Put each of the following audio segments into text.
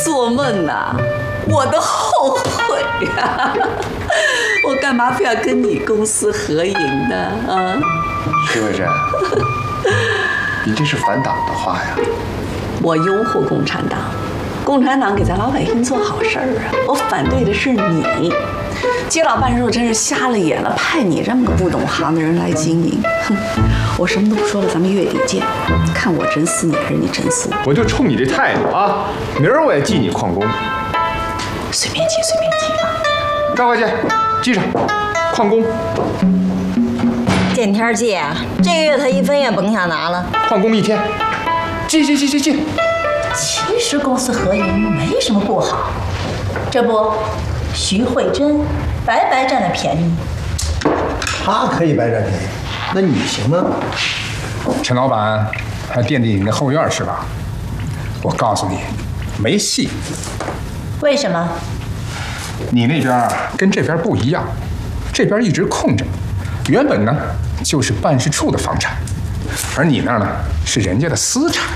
做梦呐，我都后悔呀！我干嘛非要跟你公私合营呢？啊？ 徐慧珍，你这是反党的话呀！ 我拥护共产党，共产党给咱老百姓做好事儿啊！我反对的是你。街道办事处真是瞎了眼了，派你这么个不懂行的人来经营，哼！我什么都不说了，咱们月底见，看我整死你还是你整死我！ 我就冲你这态度啊，明儿我也记你旷工。 随便记，随便记啊！ 抓回去，记上，旷工。 见天记，这个月他1分也甭想拿了。 旷工1天，记。 其实公私合营没什么不好，这不，徐慧珍白白占了便宜。 他可以白占便宜，那你行吗？ 陈老板还惦记你的后院是吧？我告诉你，没戏。 为什么？ 你那边跟这边不一样，这边一直空着，原本呢就是办事处的房产，而你那儿呢是人家的私产。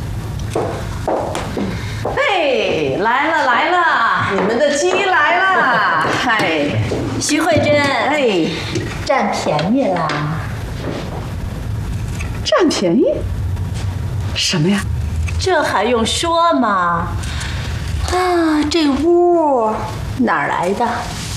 嘿，来了，你们的鸡来了！嗨， 徐慧珍， 哎， 占便宜啦！ 占便宜？什么呀？ 这还用说吗？啊，这屋哪儿来的？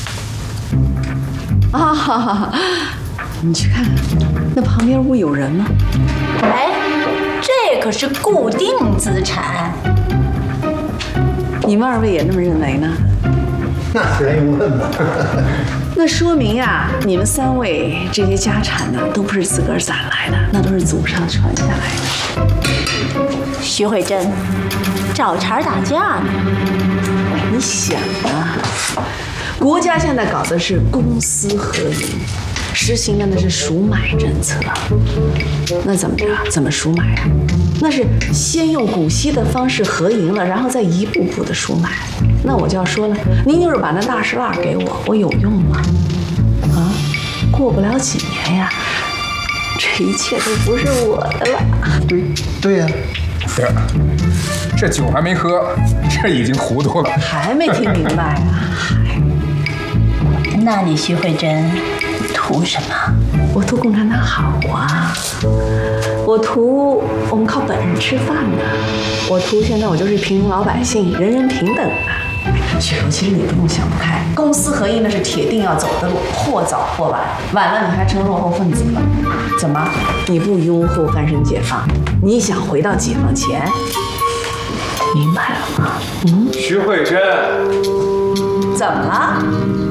啊，哈哈，你去看看，那旁边屋有人吗？ 哎，这可是固定资产。 你们2位也那么认为呢？ 那还用问吗？ 那说明呀，你们3位这些家产呢，都不是自个儿攒来的，那都是祖上传下来的。 徐慧珍，找茬打架呢？ 你想啊，国家现在搞的是公私合营，实行的那是赎买政策。那怎么着？怎么赎买啊？那是先用股息的方式合营了，然后再一步步的赎买。那我就要说了，您就是把那大石蜡给我，我有用吗？啊，过不了几年呀，这一切都不是我的了。 对呀。 得，这酒还没喝，这已经糊涂了。 还没听明白啊？ 那你徐慧珍图什么？ 我图共产党好啊，我图我们靠本事吃饭呢，我图现在我就是平民老百姓，人人平等的。雪茹，其实你不用想不开，公私合营那是铁定要走的路，或早或晚，晚了你还成落后分子了。怎么，你不拥护翻身解放？你想回到解放前？明白了吗？ 徐慧珍， 怎么了？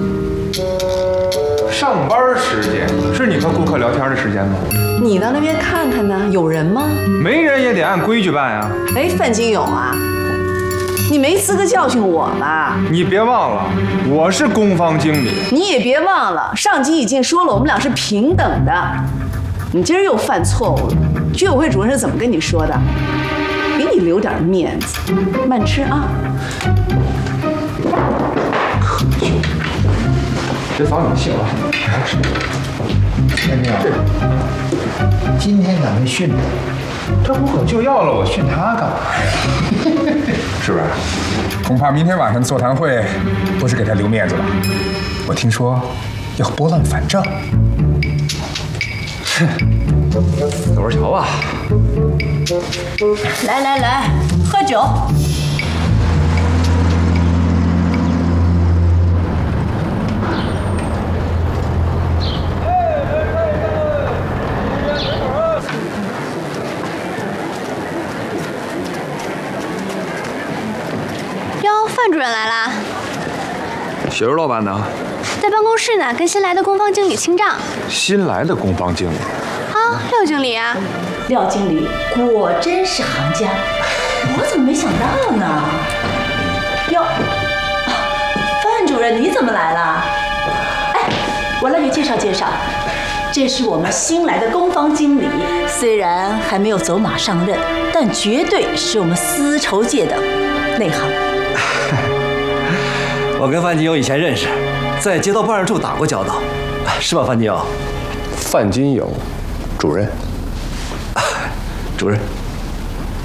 上班时间是你和顾客聊天的时间吗？ 你到那边看看呢，有人吗？ 没人也得按规矩办呀。 哎，范金勇啊，你没资格教训我吧？ 你别忘了，我是公方经理。 你也别忘了，上级已经说了，我们俩是平等的。你今儿又犯错误了。居委会主任是怎么跟你说的？给你留点面子，慢吃啊。 别扫你兴了，好吃。 天亮，今天咋没训他？ 这不可就要了，我训他干嘛呀？是不是？ 恐怕明天晚上座谈会不是给他留面子了。我听说要拨乱反正。 哼，走着瞧吧。 来，喝酒。 范主任来啦！ 雪茹老板呢？ 在办公室呢，跟新来的工方经理清账。 新来的工方经理啊，廖经理啊！ 廖经理果真是行家，我怎么没想到呢？哟，范主任你怎么来了？哎，我来给介绍介绍，这是我们新来的工方经理，虽然还没有走马上任，但绝对是我们丝绸界的内行。 我跟范金友以前认识，在街道办事处打过交道，是吧，范金友？ 范金友，主任， 主任。